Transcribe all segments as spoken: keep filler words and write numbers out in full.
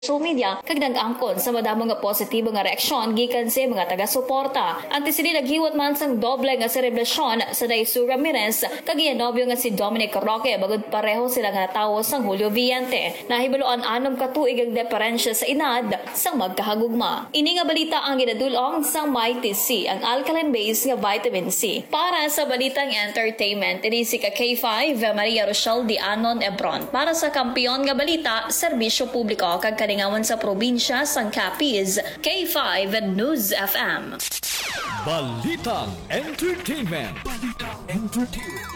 social media kag nag-angkon sa madamo nga positibo nga reaksyon gikan sa mga taga-suporta. Antes sila naghiwat man sang doble nga selebrasyon sa Daisu Ramirez kag iya nobyo nga si Dominic Roque bagod pareho sila nga tawo sang Julio Villante. Nahibaloan anom ka tuig ang diferensya sa edad sang magkahagugma. Ini nga balita ang ginadulong sang Mighty C, ang alkaline base nga vitamin C. Para sa balitang entertainment, ini si ka K five Maria Rochelle Dianon Ebron. Para sa kampiyon nga balita, serbisyo publiko kag kalingawan sa probinsya sang Capiz, K five News F M. Balitang Entertainment. Balitang Entertainment.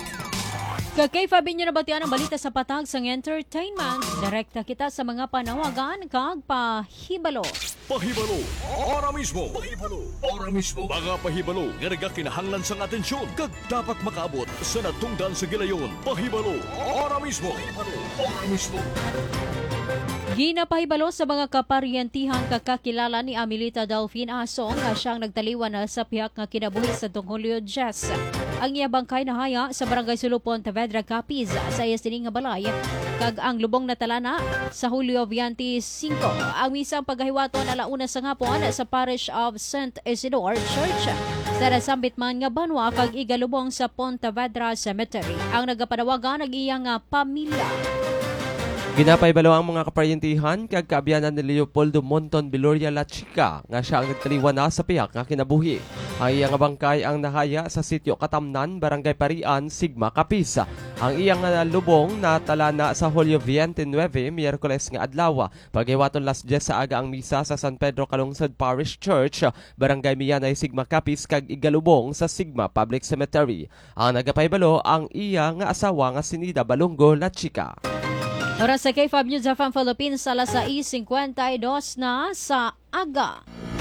Kay Fabinho na batian ang balita sa patag sang entertainment. Direkta kita sa mga panawagan kag pahibalo. Pahibalo, ora mismo. Pahibalo, ora mismo. Mga pahibalo nga nagakinahanglan sang atensyon kag dapat makaabot sa natungdan sa gilayon. Pahibalo, ora mismo. Pahibalo, ora mismo. Ginapahibalo sa mga kaparyentihan kakakilala ni Amelita Delphine Asong nga siyang nagtaliwan na sa piyak nga kinabuhi sa Tungkulio Jess. Ang iya bangkay nahaya sa Barangay Sulupon, Tavedra, Capiz sa iya sining nga balay kag ang lubong na talana sa Julio Villante five. Ang misang paghahiwaton alauna sa ngapon sa Parish of Saint Isidore Church sa nasambit man nga banwa kag igalubong sa Pontevedra Cemetery. Ang nagapanawagan nag iya nga pamilya. Ginapahibalo ang mga kaparyentihan kag kaabiyanan ni Leopoldo Monton Biloria La Chica nga siya ang nagtaliwan na sa piyak nga kinabuhi. Ang iyang bangkay ang nahaya sa sitio Katamnan, Barangay Parian, Sigma, Capiz. Ang iyang lubong na talana sa Julio Villante nine, Miyerkules nga adlaw. Paghiwaton las diyes sa aga ang misa sa San Pedro Calungsod Parish Church, Barangay Miyanay, Sigma, Capiz kag igalubong sa Sigma Public Cemetery. Ang nagapahibalo ang iya nga asawa nga si Nida Balongo La Chica. Oras sa K five News F M Philippines, alas sais fifty-two na sa aga.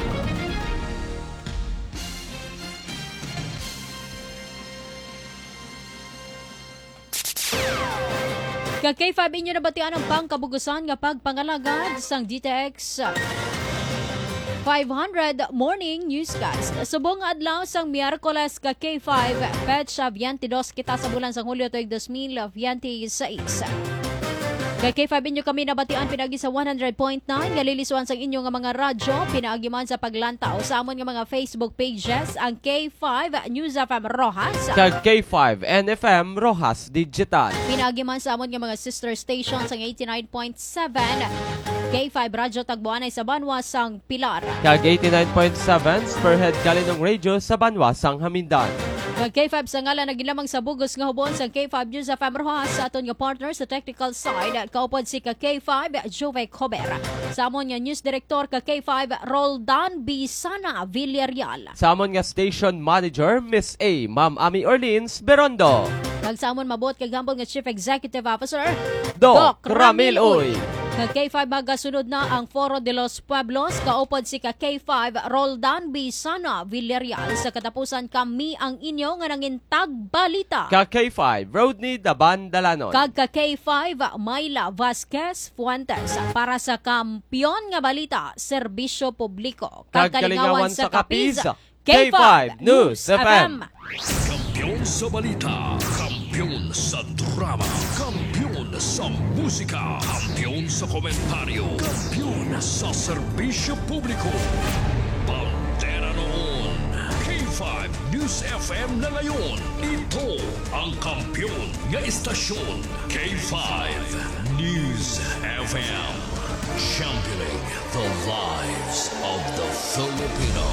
Ka K five inyo nabatian ang pangkabugusan nga pagpangalagad sang D T X five hundred Morning Newscast. Subong nga adlaw sang Miyerkules ka K five Petsa twenty-two kita sa bulan sang Hulyo tuig twenty twenty-six. Kay K five inyo kami nabatian pinagi sa one hundred point nine galilisuan sang inyo nga mga radyo pinaagi man sa paglantaw sa amon nga mga Facebook pages ang K five News F M Rojas kag K five N F M Rojas Digital. Pinaagi man sa amon nga mga sister stations ang eighty-nine point seven K five Radyo Tagbuanay sa Banwa sang Pilar kag eighty-nine point seven Spearhead Kalinong Radio sa Banwa sang Hamindan. Kag K five sa ngalan nagilamang sa bugos nga hubon sa K five News F M Rojas sa aton nga partner sa technical side kaupod si ka K five Jove Cober. Sa amon nga news director ka K five Roldan Bisana Villarreal. Sa amon nga station manager Miss A Ma'am Ami Orleans Berondo. Kag sa amon mabot kag hambol nga chief executive officer Doc Ramil Uy. Kag K five magasunod na ang Foro de los Pueblos kaupod si ka K five Roldan Bisana Villarreal. Sa katapusan kami ang inyo nga nangintag balita. Ka K five Rodney Daban Dalanon. Kag ka K five Mayla Vasquez Fuentes para sa kampiyon nga balita serbisyo publiko. Kag kalingawan sa Capiz, K five News F M. Kampiyon sa balita, kampiyon sa drama, kampiyon sa musika, kampiyon sa komentaryo, kampiyon sa serbisyo publiko. Pantera noon, K five News F M na ngayon. Ito ang kampiyon nga istasyon, K five News F M. Championing the lives of the Filipino.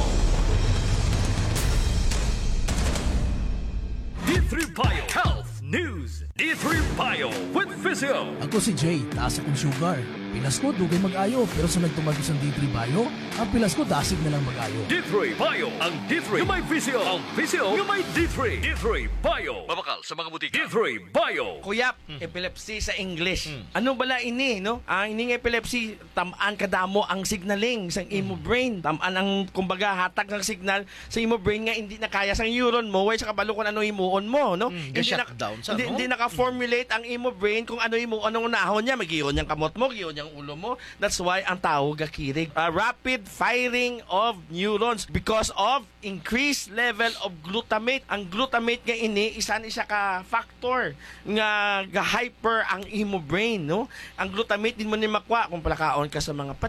D three Bio Health News. D three Bio with Physio. Ako si Jay, taas akong sugar. Pilas ko, dugay mag-ayo. Pero sa nagtumagos ang D three Bio, ang pilas ko, dasig na lang mag-ayo. D three Bio. Ang D three yung may Physio. Ang Physio yung may D three. D three Bio. Mabakal sa mga butika. D three Bio. Kuyap, hmm. epilepsy sa English. Hmm. Ano bala ini, no? Ang ining epilepsy, tamaan kadamo ang signaling sa imo hmm. brain. Tamaan ang, kumbaga, hatag ng signal sa imo brain nga hindi na kaya sa neuron mo, way sa kabalo kung ano imuon mo, no? Hmm. Hindi na, down sa, hindi, no? hindi naka-formulate ang imo brain kung ano imo, anong nahon niya. Magihon niyang kamot mo, gihon yung ulo mo. That's why ang tawag gakirig. A rapid firing of neurons because of increased level of glutamate. Ang glutamate nga ini, isa ni siya ka factor nga ga-hyper ang imo brain, no? Ang glutamate din mo ni makwa kung palakaon ka sa mga